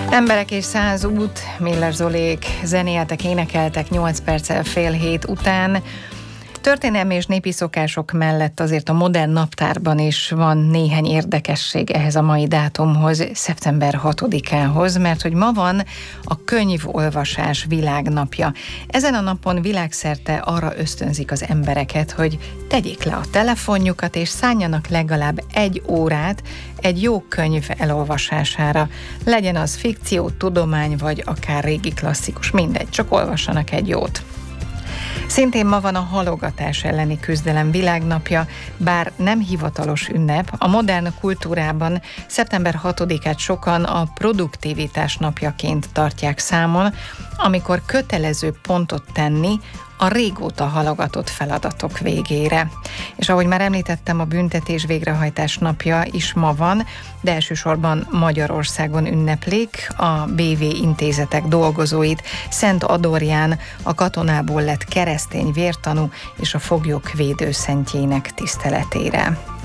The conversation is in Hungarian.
Emberek és 100 út, Miller Zolék zenéltek, énekeltek 8 perccel fél hét után. Történelmi és népi szokások mellett azért a modern naptárban is van néhány érdekesség ehhez a mai dátumhoz, szeptember 6-ához, mert hogy ma van a könyvolvasás világnapja. Ezen a napon világszerte arra ösztönzik az embereket, hogy tegyék le a telefonjukat, és szánjanak legalább 1 órát egy jó könyv elolvasására. Legyen az fikció, tudomány, vagy akár régi klasszikus, mindegy, csak olvassanak egy jót. Szintén ma van a halogatás elleni küzdelem világnapja, bár nem hivatalos ünnep, a modern kultúrában szeptember 6-át sokan a produktivitás napjaként tartják számon, amikor kötelező pontot tenni a régóta halogatott feladatok végére. És ahogy már említettem, a büntetés végrehajtás napja is ma van, de elsősorban Magyarországon ünneplik a BV intézetek dolgozóit, Szent Adorján, a katonából lett keresztény vértanú és a foglyok védőszentjének tiszteletére.